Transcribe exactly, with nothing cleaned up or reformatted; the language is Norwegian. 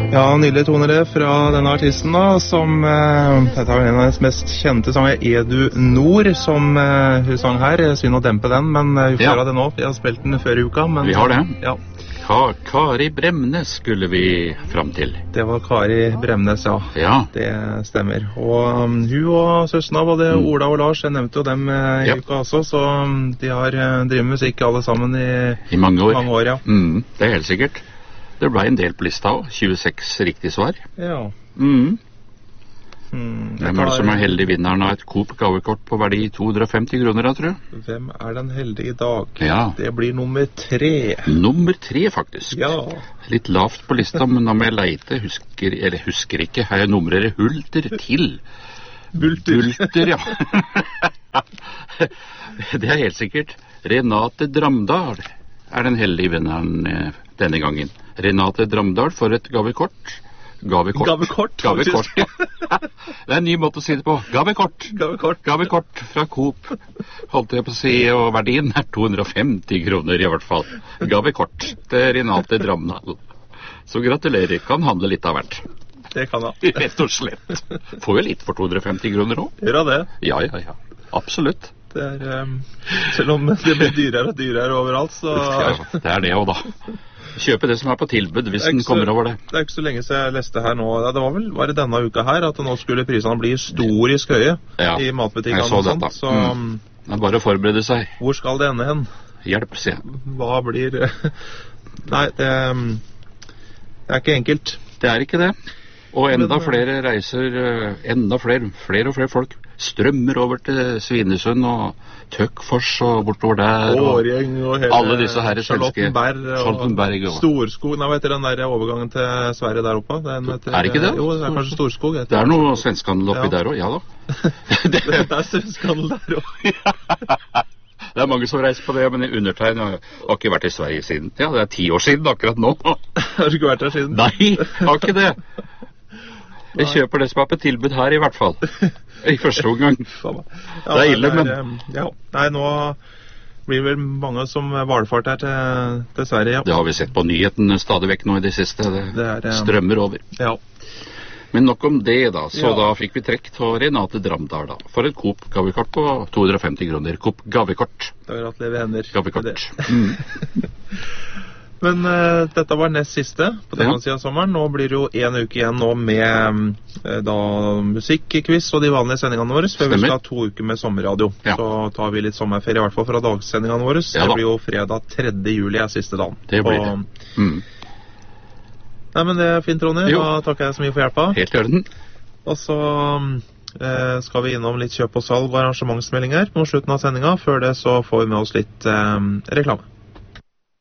Ja, nydelig toner det fra denne artisten da, som, eh, dette er en av hennes mest kjente sanger, Edu Nord, som eh, hun sang her. Synd å dempe den, men eh, vi får Ja. gjøre det nå. Vi har spilt den før i uka, men... Vi har det. Ja, Ka Kari Bremnes skulle vi fram til. det var Kari Bremnes, ja. Ja, Det stemmer. Og um, hun og søstrene, både Ola og Lars, jeg nevnte jo dem eh, i Ja. uka også, så um, de har eh, drevet musikk alle sammen i i mange år. mange år, ja. Mm, det er helt sikkert. Det ble en del på lista også, tjueseks riktig svar. Ja. Mm. Hmm, jeg Hvem er det tar- som er heldig vinneren av et Coop gavekort på verdi to hundre og femti kroner, da, tror jeg? Hvem er den heldige i dag? Ja. Det blir nummer tre. Nummer tre, faktisk. Ja. Litt lavt på lista, men da må jeg leite. Husker, eller husker ikke. Her jeg nummerer hulter til. Bulter. Bulter, ja. Det er helt sikkert. Renate Dramdal er den heldige vinneren eh, denne gangen. Renate Dramdal får et gavekort. Gavekort. Gavekort, Gavekort, faktisk. ja. Det er en ny måte å si det på. Gavekort. Gavekort. Gavekort fra Coop. Holdt jeg på å si, og verdien er to hundre og femti kroner i hvert fall. Gavekort til Renate Dramdal. Så gratulerer. Kan handle litt av hvert. Det kan jeg. Rett og slett. Får jo litt for to hundre og femti kroner òg. Gjør jeg det? Ja, ja, ja. Absolutt. Det er, um, selv om det blir dyrere og dyrere overalt, så... Ja, det er det òg, da. Kjøpe det som er på tilbud hvis Det er den ikke så- kommer over det. Det er ikke så lenge siden jeg leste her nå. Ja, det var vel var det denne uka her at nå skulle prisene bli historisk høye Ja, i matbutikkene jeg så og sånt. dette. Så Mm. Det er bare å forberede seg. hvor skal det ende hen? Hjelp, sier jeg. Hva blir... Nei, det, um, det er ikke enkelt. Det er ikke det. Og enda Men, flere reiser, eh, enda flere, flere og flere folk strømmer over til Svinesund og Tøkkfors og bortover der. Og Årgjeng og hele alle disse her svenske- Charlottenberg og Charlottenberg og- Storskog. Nei, hva heter den der overgangen til Sverige der oppe? Den heter, Er det ikke det? Jo, det er kanskje Storskog. det er noe svenskhandel oppi Ja. der òg, ja da. det, det er svenskhandel der også. Det er mange som reiser på det, men undertegn har har ikke vært i Sverige siden. Ja, det er ti år siden akkurat nå. Har du ikke vært der siden? Nei, har ikke det. Jeg kjøper det som er på tilbud her i hvert fall. I første omgang. Faen meg. Ja, Det er ille, nei, men- um, Ja, nei, nå blir vel mange som valfart her til, til Sverige, ja. Det har vi sett på nyheten stadig vekk nå i det siste. Det, Det er, um, strømmer over. Ja. Men nok om det, da. Så Ja. da fikk vi trekk til Renate Dramdal, da. For et Coop gavekort på to hundre og femti kroner. Coop gavekort. Det har vært leve hender. Gavekort. Det. Mm. Men uh, dette var nest siste på denne Ja. siden av sommeren. Nå blir det jo en uke igjen nå med uh, da musikkquiz og de vanlige sendingene våre. Før vi Stemmer. skal ha to uker med sommerradio. Ja. Så tar vi litt sommerferie, i hvert fall fra dagsendingene våre. Ja da. det blir jo fredag tredje juli er siste dagen. Det blir Og- det. Mm. Nei, men det er fint, Ronny. Jo. Da takker jeg så mye for hjelpa. Helt i orden. Og så eh, skal vi innom litt kjøp og salg og arrangementsmeldinger mot slutten av sendinga. Før det så får vi med oss litt eh, reklame.